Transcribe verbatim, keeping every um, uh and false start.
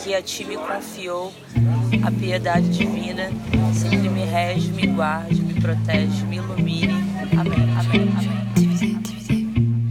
que a ti me confiou a piedade divina, sempre me rege, me guarde, me protege, me ilumine